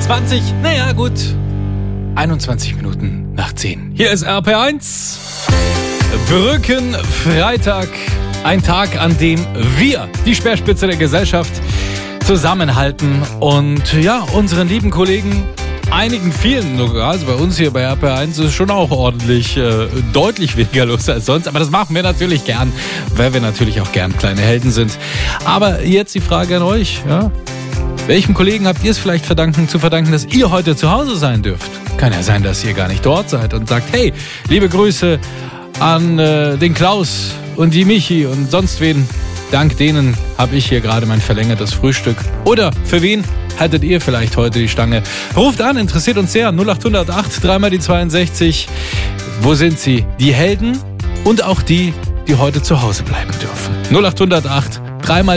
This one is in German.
21, naja gut, 21 Minuten nach 10. Hier ist RP1, Brückenfreitag, ein Tag, an dem wir, die Speerspitze der Gesellschaft, zusammenhalten und ja, unseren lieben Kollegen, vielen sogar, also bei uns hier bei RP1 ist es schon auch ordentlich, deutlich weniger los als sonst, aber das machen wir natürlich gern, weil wir natürlich auch gern kleine Helden sind. Aber jetzt die Frage an euch, ja? Welchem Kollegen habt ihr es vielleicht zu verdanken, dass ihr heute zu Hause sein dürft? Kann ja sein, dass ihr gar nicht dort seid und sagt, hey, liebe Grüße an den Klaus und die Michi und sonst wen. Dank denen habe ich hier gerade mein verlängertes Frühstück. Oder für wen haltet ihr vielleicht heute die Stange? Ruft an, interessiert uns sehr. 0808 3 die 62. Wo sind sie? Die Helden und auch die, die heute zu Hause bleiben dürfen. 0808 3